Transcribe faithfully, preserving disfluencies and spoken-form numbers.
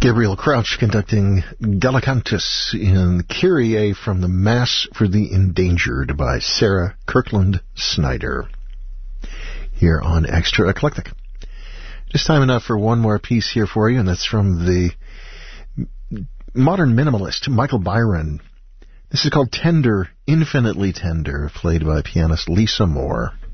Gabriel Crouch conducting Gallicantus in Kyrie from the Mass for the Endangered by Sarah Kirkland Snyder here on Extra Eclectic. Just time enough for one more piece here for you, and that's from the modern minimalist Michael Byron. This is called Tender, Infinitely Tender, played by pianist Lisa Moore.